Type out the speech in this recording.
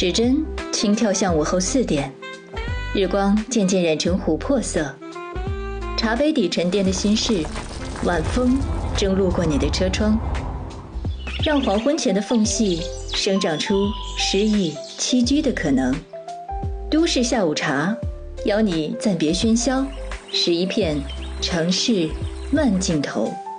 指针轻跳向午后4点，日光渐渐染成琥珀色。茶杯底沉淀的心事，晚风正路过你的车窗，让黄昏前的缝隙生长出诗意栖居的可能。都市下午茶，邀你暂别喧嚣，拾一片城市慢镜头。